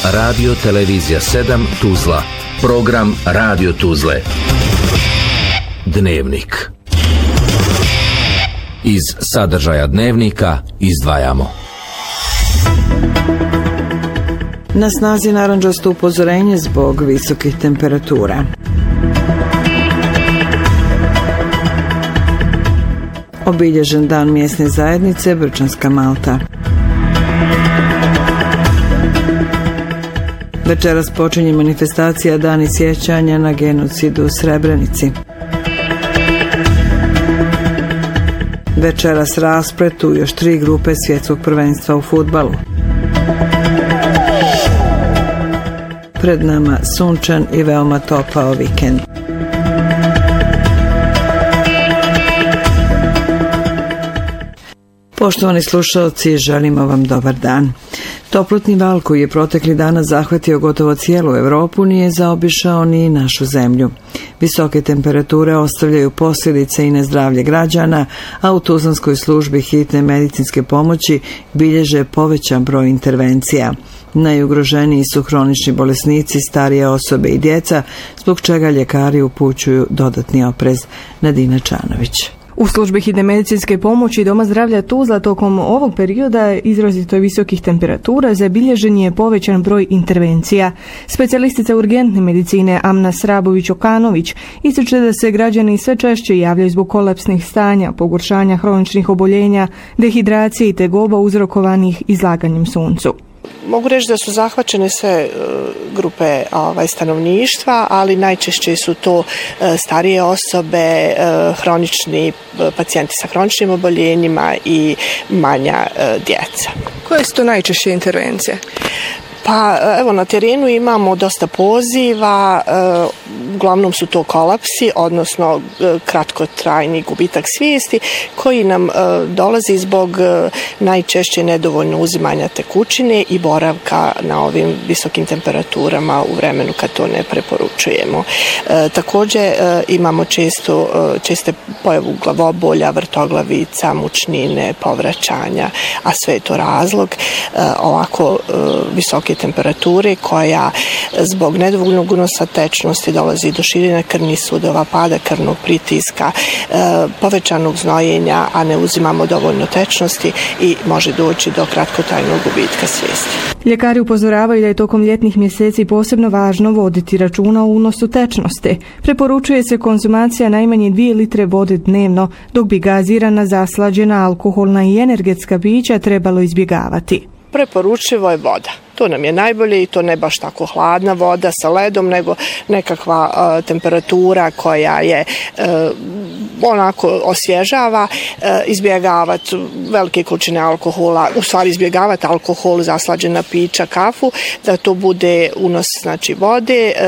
Radio Televizija 7 Tuzla. Program Radio Tuzle. Dnevnik. Iz sadržaja dnevnika izdvajamo. Na snazi narandžasto upozorenje zbog visokih temperatura. Obilježen dan mjesne zajednice Brčanska Malta. Večeras počinje manifestacija Dani sjećanja na genocid u Srebrenici. Večeras rasplet u još 3 grupe svjetskog prvenstva u fudbalu. Pred nama sunčan i veoma topao vikend. Poštovani slušalci, želimo vam dobar dan. Toplotni val koji je protekli dana zahvatio gotovo cijelu Europu nije zaobišao ni našu zemlju. Visoke temperature ostavljaju posljedice i na zdravlje građana, a u Tuzlanskoj službi hitne medicinske pomoći bilježe povećan broj intervencija. Najugroženiji su hronični bolesnici, starije osobe i djeca, zbog čega ljekari upućuju dodatni oprez. Nadina Čanović. U službi hitne medicinske pomoći Doma zdravlja Tuzla tokom ovog perioda izrazito visokih temperatura zabilježen je povećan broj intervencija. Specijalistica urgentne medicine Amna Srabović-Okanović ističe da se građani sve češće javljaju zbog kolapsnih stanja, pogoršanja hroničnih oboljenja, dehidracije i tegoba uzrokovanih izlaganjem suncu. Mogu reći da su zahvaćene sve grupe stanovništva, ali najčešće su to starije osobe, hronični pacijenti sa hroničnim oboljenjima i manja djeca. Koje su to najčešće intervencije? Pa evo, na terenu imamo dosta poziva, uglavnom su to kolapsi, odnosno kratkotrajni gubitak svijesti koji nam dolazi zbog najčešće nedovoljno uzimanja tekućine i boravka na ovim visokim temperaturama u vremenu kad to ne preporučujemo. Također imamo česte pojavu glavobolja, vrtoglavica, mučnine, povraćanja, a sve je to razlog ovako visoke temperature koja zbog nedovoljnog unosa tečnosti dolazi do širenja krvnih sudova, pada krvnog pritiska, povećanog znojenja, a ne uzimamo dovoljno tečnosti i može doći do kratkotrajnog gubitka svijesti. Ljekari upozoravaju da je tokom ljetnih mjeseci posebno važno voditi računa o unosu tečnosti. Preporučuje se konzumacija najmanje 2 litre vode dnevno, dok bi gazirana, zaslađena, alkoholna i energetska pića trebalo izbjegavati. Preporučivo je voda. To nam je najbolje i to ne baš tako hladna voda sa ledom, nego nekakva temperatura koja je onako osvježava, izbjegavati velike količine alkohola, u stvari izbjegavati alkohol, zaslađena pića, kafu, da to bude unos vode.